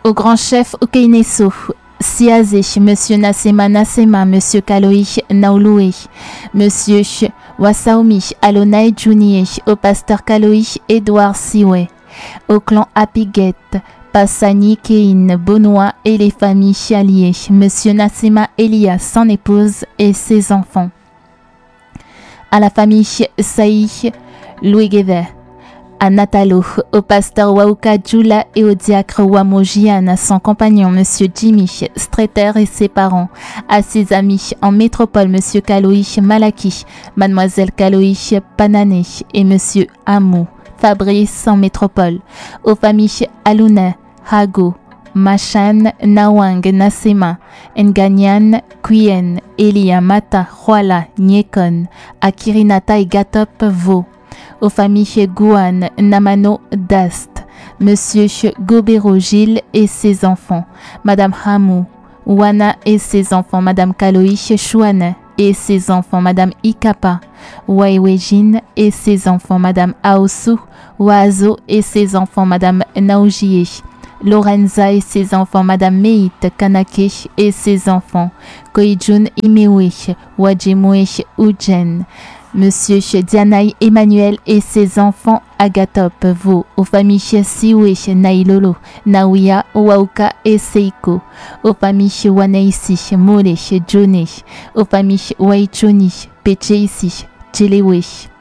Au grand chef Okeineso, Siazé, Monsieur Nasema Nasema, Monsieur Kaloi Naulue, Monsieur Wasaomi Alonai Junie, au pasteur Kaloi Edouard Siwe, au clan Apiguet, Passani Kein, Bonois et les familles alliées, Monsieur Nasema Elia, son épouse et ses enfants. À la famille Saï Louigeve, à Natalo, au pasteur Wauka Djula et au diacre Wamojian, son compagnon Monsieur Jimmy Streeter et ses parents, à ses amis en métropole Monsieur Kaloi Malaki, Mademoiselle Kaloi Panané et Monsieur Amou Fabrice en métropole, aux familles Aluna, Hago, Machan, Nawang, Nasema, Nganyan, Kuyen, Elia, Mata, Huala, Nyekon, Akirinata et Gatop Vo, aux familles Guan, Namano, Dast, Monsieur Gobero Gilles et ses enfants, Madame Hamou, Wana et ses enfants, Madame Kaloi Chouane et ses enfants, Madame Ikapa, Waiwejin et ses enfants, Madame Aosu, Wazo et ses enfants, Madame Naojie, Lorenza et ses enfants, Madame Meit Kanake et ses enfants, Koijun Imewe, Wajimwe Ujen, Monsieur Dianaï Emmanuel et ses enfants, Agatop Vo, aux familles Siwe, Nailolo, Naouya, Wauka et Seiko, aux familles Waneisi, Mole, Jone, aux familles Waichoni, Pecheisi, Tchelewe.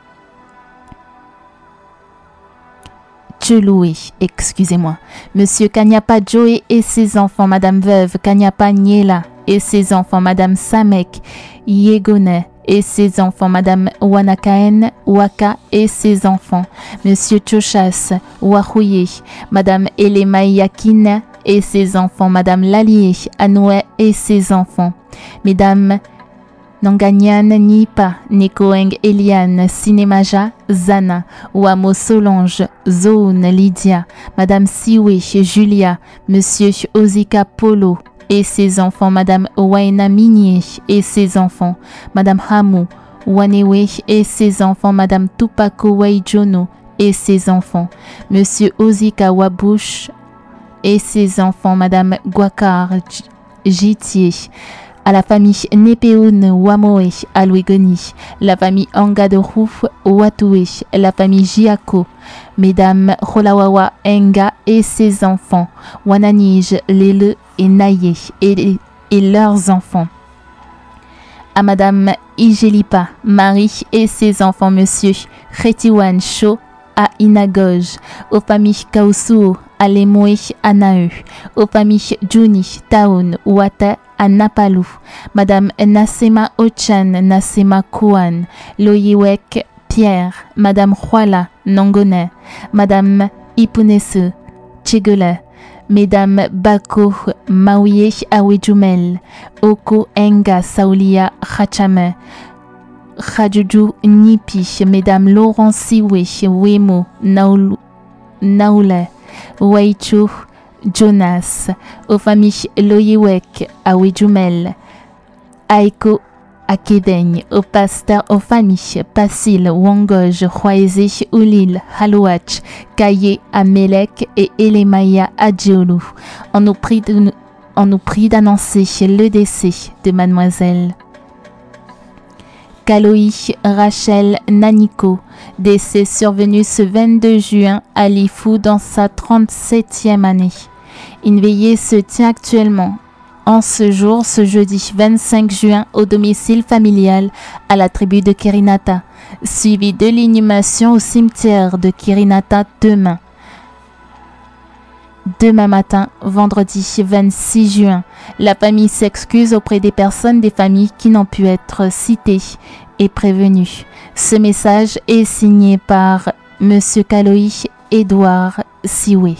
Excusez-moi. Monsieur Kanyapa Joe et ses enfants, Madame Veuve Kanyapa Niela et ses enfants, Madame Samek Yegone et ses enfants, Madame Wanakaen Waka et ses enfants, Monsieur Chochas Wahuye, Madame Elemayakin et ses enfants, Madame Lalie Anoué et ses enfants, Mesdames Nanganyan Nipa, Nekoeng Eliane, Sinemaja, Zana, Wamo Solange, Zone Lydia, Madame Siwe, Julia, Monsieur Ozika Polo et ses enfants, Madame Waina Minier et ses enfants, Madame Hamou, Wanewe et ses enfants, Madame Tupako Waijono et ses enfants, Monsieur Ozika Wabush et ses enfants, Madame Guakar Jitier, à la famille Nepeun Wamoe à Louigoni, la famille Angadoru Watoué, la famille Jiako, Mesdames Rolawawa Enga et ses enfants, Wananige, Lele et Naye et leurs enfants. À Madame Igelipa, Marie et ses enfants, Monsieur Khetiwan Cho à Inagoj, aux familles Kausuo, à Lemoe à Naeu, aux familles Juni, Taon, Wata à Napalou, Madame Nasema Ochan, Nasema Kouan, Loyiwek Pierre, Madame Huala Nongone, Madame Ipunese Tchegele, Mesdames Bako Maouye Awejumel, Oko Enga Saulia Khachame, Khajuju Nipi, Mesdames Laurent Siwe, Wemo Naoule, Waichu Jonas, aux familles Loyiwek, Awejumel, Aiko Akedeng, au pasteur aux familles Passil, Wangoj, Huaeze, Ulil, Halouach, Kaye, Amelek et Elemaya Adjiolu. On nous prie d'annoncer le décès de Mademoiselle Kaloi Rachel Naniko, décès survenu ce 22 juin à Lifou dans sa 37e année. Une veillée se tient actuellement en ce jour, ce jeudi 25 juin, au domicile familial à la tribu de Kirinata, suivi de l'inhumation au cimetière de Kirinata demain. Demain matin, vendredi 26 juin, la famille s'excuse auprès des personnes des familles qui n'ont pu être citées et prévenues. Ce message est signé par Monsieur Kaloi Edouard Siwe.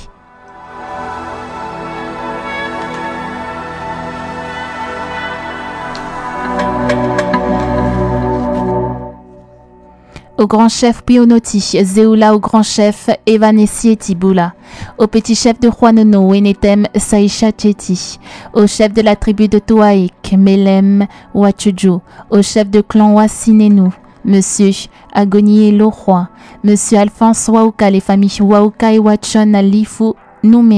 Au grand chef Pionoti, Zeoula au grand chef Evanessi Tiboula, au petit chef de Juanono, Wenetem Saïcha Tcheti, au chef de la tribu de Toaïk, Melem Wachujo, au chef de clan Wasinenu, Monsieur Agonier Loroi, Monsieur Alphonse Wauka, les familles Wauka et Wachon à Lifu, Nouméa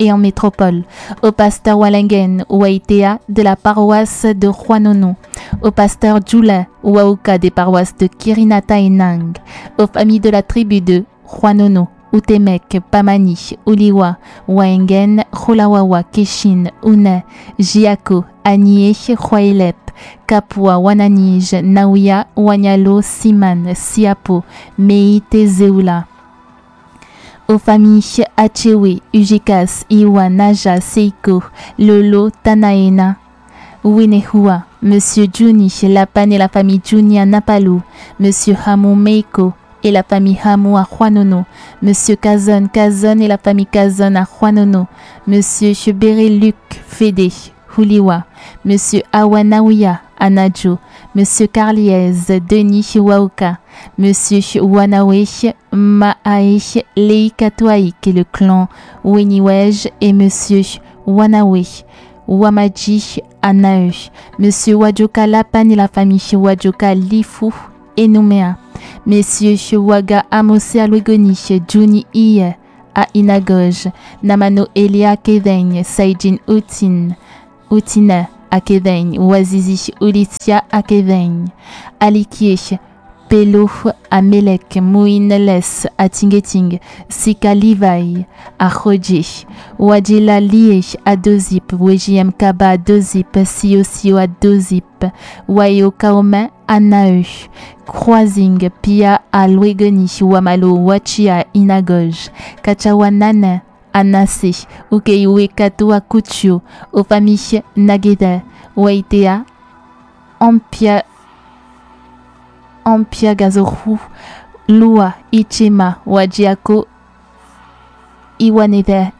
et en métropole, au pasteur Walengen Waitea de la paroisse de Huanono, au pasteur Jula Wauka des paroisses de Kirinata et Nang, aux familles de la tribu de Huanono, Utemek, Pamani, Uliwa, Waengen, Hulawawa, Keshin, Une, Jiako, Anie, Huailep, Kapua, Wananij, Nauya, Wanyalo, Siman, Siapo, Meite, Zeula. Aux familles Achewe, Ujikas, Iwa, Naja, Seiko, Lolo, Tanaena, Winehua, Monsieur Juni, Lapan et la famille Juni à Napalu, Monsieur Hamu Meiko et la famille Hamu à Huanono, Monsieur Kazon, Kazon et la famille Kazon à Huanono, Monsieur Chebere Luc, Fede, Huliwa, Monsieur Awanawia à Najo, Monsieur Carliez, Denis Wauka, Monsieur Wanawe, Maae, Leikatoaik et le clan Weniwej et Monsieur Wanawe, Wamaji Anae, Monsieur Wajoka Lapan et la famille Wajoka Lifu et Nouméa, Messieurs Waga Amose Alwegoni, Juni Iye à Inagoj, Namano Elia Kedeng, Saijin Utine à Kedeng, Wazizi Ulitia à Kedeng, Alikie, Pelo à Melek, Mouineles à Tingeting, Sika Livai à Rodje, Wadjila Lie à Dozip, Wejiem Kaba à Dozip, Sio à Dozip, Wayo Kaome à Nae, Croising, Pia à Lwegoni, Wamalo, Wachi à Inagoj, Kachawanane à Nase, Ukeiwe Kato à Kuchio, aux familles Nageda, Waitea, Ampia Gazoru, Lua, Ichema, Wajiako, Iwanede.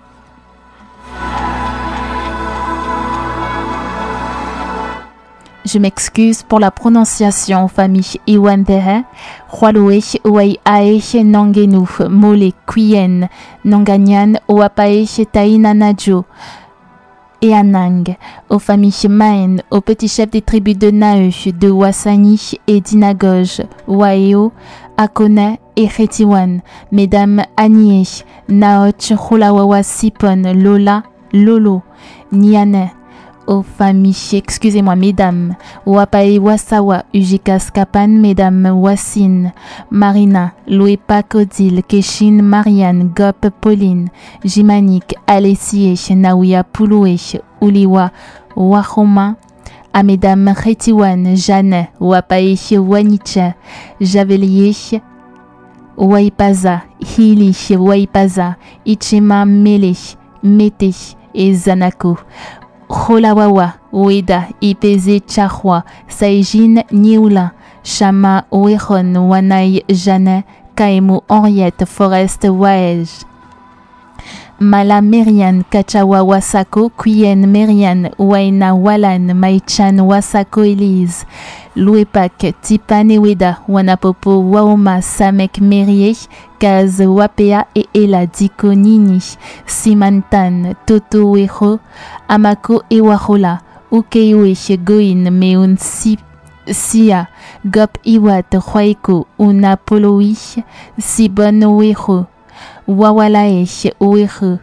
Je m'excuse pour la prononciation aux familles Iwandehe, Hualoe, Waiae, Nangenu, Mole, Kuyen, Nanganyan, Oapae, Taina Najo, et Anang, aux familles Maen, aux petits chefs des tribus de Nae, de Wasani et d'Inagoj, Waeo, Akone et Khetiwan, Mesdames Anie, Naoch, Hulawawa, Sipon, Lola, Lolo, Niane, aux familles, mesdames, Wapae Wasawa, Ujikas Kapan, Mesdames Wasin, Marina, Louepa Kodil, Keshin, Marianne, Gop, Pauline, Jimanik, Alessie, Naouya Pouloué, Uliwa, Wahoma, à Mesdames Khetiwan, Jeanne, Wapae Waniche, Javelier, Waipaza, Hili, Waipaza, Ichema Mele, Mete et Zanako. Holawawa, Ueda, Ipeze Chahwa, Saijin Nieula, Shama Oeron, Wanai Jane, Kaemu Henriette, Forest Waej, Mala Merian, Kachawa Wasako, Kuyen Merian, Waina Walan, Maichan Wasako Elise, Louepak, Tipan Eweda, Wanapopo, Waoma, Samek Merie, Kaz Wapea et Ela Diko Nini, Simantan, Toto Weho, Amako et Wahola, Ukeiwe, Goin, Meun Sia, Gop Iwat, Huaiko, Una Poloi, Sibon Weho, Wawalae, Weho,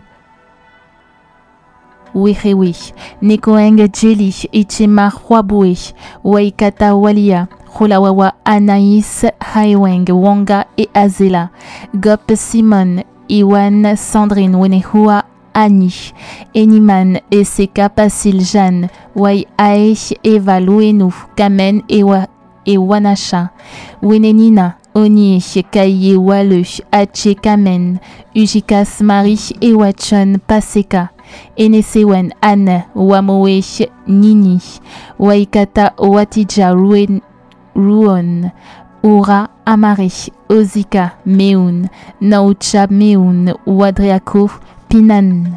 Wehewe, Nekoeng Jeli, Ichema Huabue, Waikata Walia, Hulawawa Anaïs, Haiweng, Wonga et Azela, Gop Simon, Iwan, Sandrine, Wenehua, Annie, Eniman, Eseka, Pasil, Jeanne, Wai Aech, Eva, Louenou, Kamen et Wanasha, Wenenina, Oni, Kaye, Wale, Ache, Kamen, Ujikas, Marie et Wachon, Paseka, Enesewen, Anne, Wamoe, Nini, Waikata, Watija, Ruon, Ura, Amare, Ozika, Meun, Naucha, Meun, Wadriako, Pinane,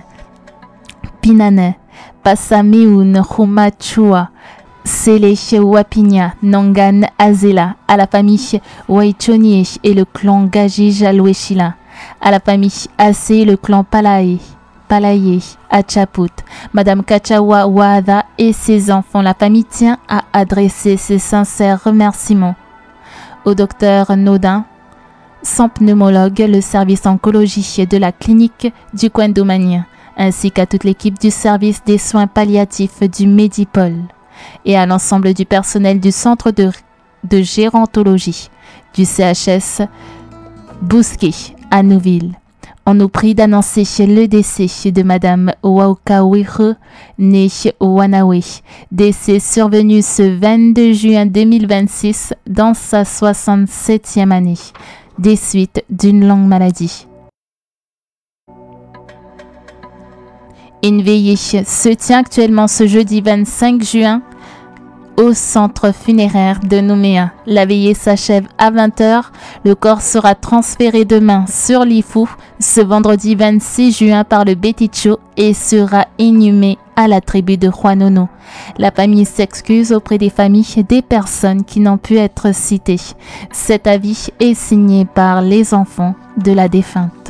Passa Meun, Humachua, Sele, Wapinya, Nangan, Azela, à la famille Waichonie et le clan Gaji Jalweshila, à la famille Assez, le clan Palaye, à Chaput, Madame Kachawa Wada et ses enfants. La famille tient à adresser ses sincères remerciements au docteur Nodin, son pneumologue, le service oncologie de la clinique du Kwendomania, ainsi qu'à toute l'équipe du service des soins palliatifs du Medipôle et à l'ensemble du personnel du centre de gérontologie du CHS Bousquet à Nouville. On nous prie d'annoncer le décès de Madame Waukawihe, née Wanawe, décès survenu ce 22 juin 2026 dans sa 67e année, des suites d'une longue maladie. Une veillée se tient actuellement ce jeudi 25 juin au centre funéraire de Nouméa. La veillée s'achève à 20h. Le corps sera transféré demain sur l'Ifou ce vendredi 26 juin par le Beticho et sera inhumé à la tribu de Juanono. La famille s'excuse auprès des familles des personnes qui n'ont pu être citées. Cet avis est signé par les enfants de la défunte.